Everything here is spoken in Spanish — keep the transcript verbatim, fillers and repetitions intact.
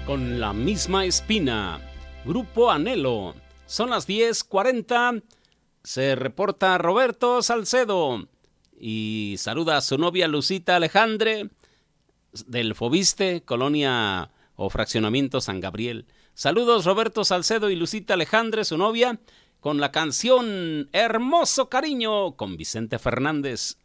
Con la misma espina. Grupo Anhelo. Son las diez cuarenta. Se reporta Roberto Salcedo y saluda a su novia Lucita Alejandre del Fobiste, Colonia o Fraccionamiento San Gabriel. Saludos Roberto Salcedo y Lucita Alejandre, su novia, con la canción Hermoso Cariño con Vicente Fernández.